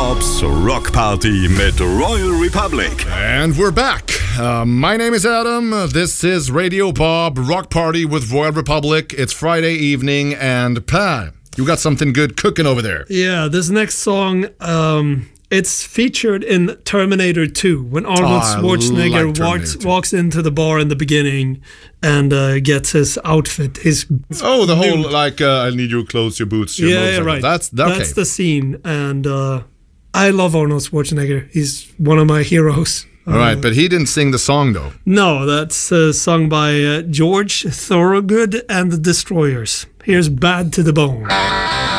Bobs Rock Party mit Royal Republic. And we're back. My name is Adam. This is Radio Bob Rock Party with Royal Republic. It's Friday evening, and Pat, you got something good cooking over there. Yeah, this next song, it's featured in Terminator 2 when Arnold Schwarzenegger walks into the bar in the beginning and gets his outfit. The whole I need your clothes, your boots, your motorcycle. Right. That's the scene, and I love Arnold Schwarzenegger. He's one of my heroes. All right, but he didn't sing the song though. No, that's sung by George Thorogood and the Destroyers. Here's Bad to the Bone.